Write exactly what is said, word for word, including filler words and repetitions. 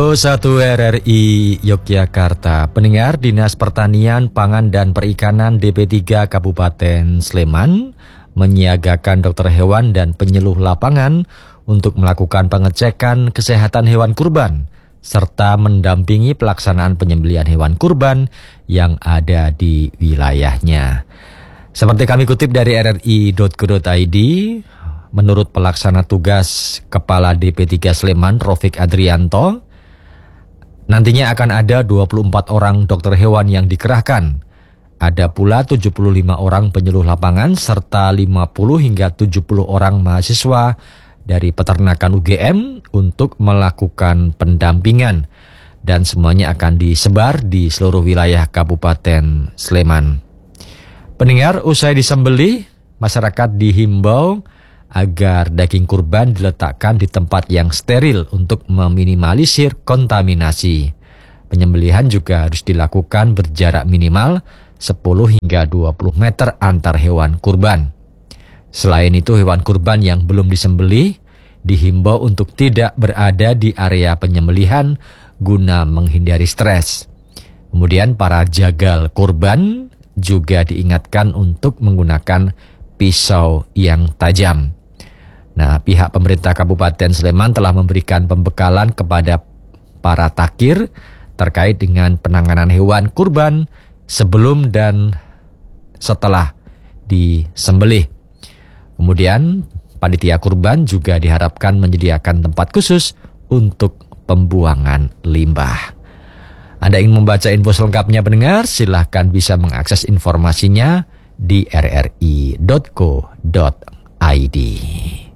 Radio satu R R I Yogyakarta. Pendengar, Dinas Pertanian, Pangan dan Perikanan D P tiga Kabupaten Sleman menyiagakan dokter hewan dan penyuluh lapangan untuk melakukan pengecekan kesehatan hewan kurban serta mendampingi pelaksanaan penyembelihan hewan kurban yang ada di wilayahnya. Seperti kami kutip dari R R I titik co titik I D, menurut pelaksana tugas Kepala D P tiga Sleman, Rofik Adrianto, nantinya akan ada dua puluh empat orang dokter hewan yang dikerahkan. Ada pula tujuh puluh lima orang penyuluh lapangan serta lima puluh hingga tujuh puluh orang mahasiswa dari peternakan U G M untuk melakukan pendampingan. Dan semuanya akan disebar di seluruh wilayah Kabupaten Sleman. Pendengar, usai disembelih, masyarakat dihimbau agar daging kurban diletakkan di tempat yang steril untuk meminimalisir kontaminasi. Penyembelihan juga harus dilakukan berjarak minimal sepuluh hingga dua puluh meter antar hewan kurban. Selain itu, hewan kurban yang belum disembelih dihimbau untuk tidak berada di area penyembelihan guna menghindari stres. Kemudian para jagal kurban juga diingatkan untuk menggunakan pisau yang tajam. Nah, pihak pemerintah Kabupaten Sleman telah memberikan pembekalan kepada para takir terkait dengan penanganan hewan kurban sebelum dan setelah disembelih. Kemudian, panitia kurban juga diharapkan menyediakan tempat khusus untuk pembuangan limbah. Anda ingin membaca info selengkapnya, pendengar? Silahkan bisa mengakses informasinya di r r i titik co titik I D.